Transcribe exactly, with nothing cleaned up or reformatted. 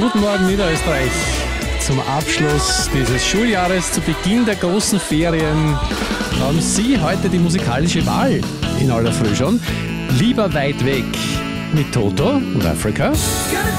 Guten Morgen Niederösterreich. Zum Abschluss dieses Schuljahres, zu Beginn der großen Ferien, haben Sie heute die musikalische Wahl in aller Früh schon. Lieber weit weg mit Toto und Africa.